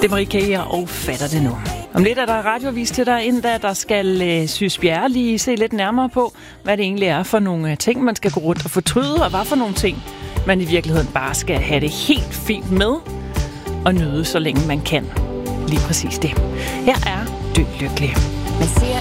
Det er Marie Kager og fatter det nu. Om lidt er der radioavis til dig, inden der skal Sys Bjerre lige se lidt nærmere på, hvad det egentlig er for nogle ting, man skal gå rundt og fortryde, og hvad for nogle ting, man i virkeligheden bare skal have det helt fint med og nyde, så længe man kan. Lige præcis det. Her er Dø Lykkelig. Man ser